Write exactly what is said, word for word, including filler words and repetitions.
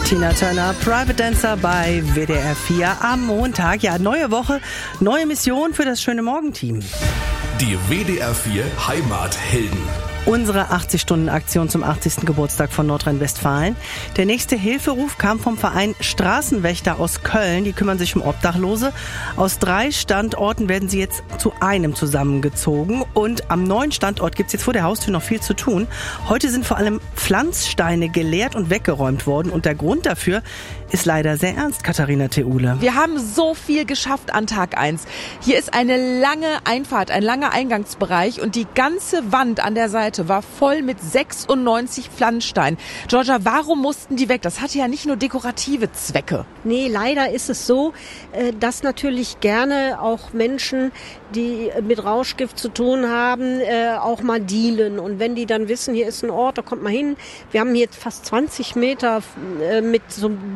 Tina Turner, Private Dancer bei W D R vier am Montag. Ja, neue Woche, neue Mission für das schöne Morgenteam. Die W D R vier Heimathelden. Unsere achtzig-Stunden-Aktion zum achtzigsten Geburtstag von Nordrhein-Westfalen. Der nächste Hilferuf kam vom Verein Straßenwächter aus Köln. Die kümmern sich um Obdachlose. Aus drei Standorten werden sie jetzt zu einem zusammengezogen. Und am neuen Standort gibt es jetzt vor der Haustür noch viel zu tun. Heute sind vor allem Pflanzsteine geleert und weggeräumt worden. Und der Grund dafür ist leider sehr ernst, Katharina Theule. Wir haben so viel geschafft an Tag eins. Hier ist eine lange Einfahrt, ein langer Eingangsbereich und die ganze Wand an der Seite war voll mit sechsundneunzig Pflanzsteinen. Georgia, warum mussten die weg? Das hatte ja nicht nur dekorative Zwecke. Nee, leider ist es so, dass natürlich gerne auch Menschen, die mit Rauschgift zu tun haben, auch mal dealen. Und wenn die dann wissen, hier ist ein Ort, da kommt man hin. Wir haben hier fast zwanzig Meter mit so einem